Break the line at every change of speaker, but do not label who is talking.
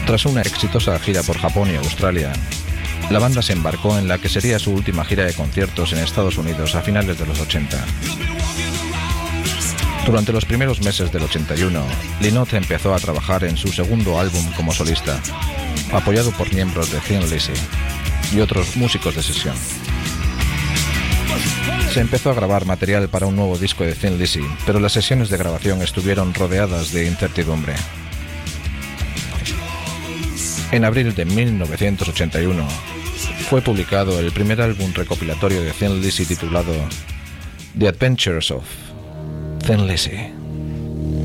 Tras una exitosa gira por Japón y Australia, la banda se embarcó en la que sería su última gira de conciertos en Estados Unidos a finales de los 80. Durante los primeros meses del 81, Lynott empezó a trabajar en su segundo álbum como solista, apoyado por miembros de Thin Lizzy y otros músicos de sesión. Se empezó a grabar material para un nuevo disco de Thin Lizzy, pero las sesiones de grabación estuvieron rodeadas de incertidumbre. En abril de 1981 fue publicado el primer álbum recopilatorio de Thin Lizzy titulado The Adventures of Thin Lizzy.